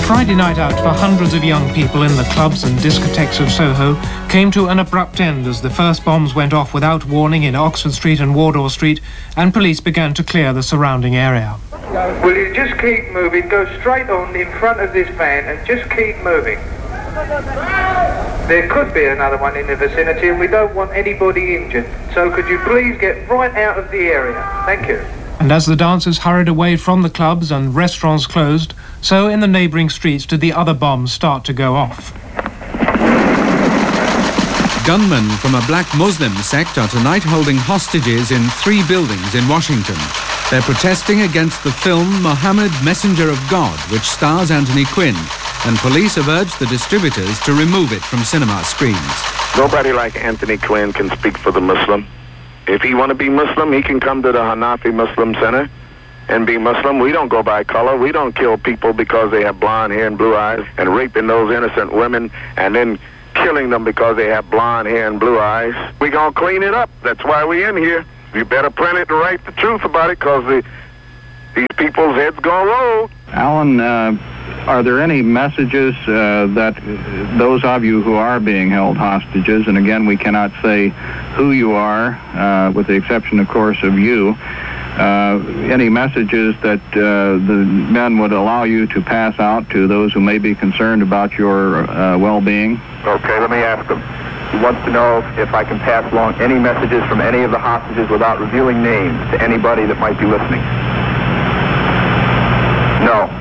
Friday night out for hundreds of young people in the clubs and discotheques of Soho came to an abrupt end as the first bombs went off without warning in Oxford Street and Wardour Street, and police began to clear the surrounding area. Will you just keep moving? Go straight on in front of this van and just keep moving. There could be another one in the vicinity and we don't want anybody injured. So could you please get right out of the area? Thank you. And as the dancers hurried away from the clubs and restaurants closed, so in the neighbouring streets did the other bombs start to go off. Gunmen from a black Muslim sect are tonight holding hostages in 3 buildings in Washington. They're protesting against the film Mohammed, Messenger of God, which stars Anthony Quinn, and police have urged the distributors to remove it from cinema screens. Nobody like Anthony Quinn can speak for the Muslim. If he want to be Muslim, he can come to the Hanafi Muslim Center and be Muslim. We don't go by color. We don't kill people because they have blonde hair and blue eyes and raping those innocent women and then killing them because they have blonde hair and blue eyes. We gonna clean it up. That's why we in here. You better print it and write the truth about it, because these people's heads gonna roll. Alan, are there any messages that those of you who are being held hostages, and again we cannot say who you are, with the exception of course of you, any messages that the men would allow you to pass out to those who may be concerned about your well-being? Okay, let me ask him. He wants to know if I can pass along any messages from any of the hostages without revealing names to anybody that might be listening. No.